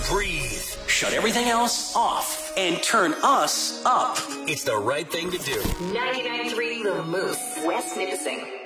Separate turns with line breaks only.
breathe, shut everything else off, and turn us up. It's the right thing to do.
99.3 The Moose, West Nipissing.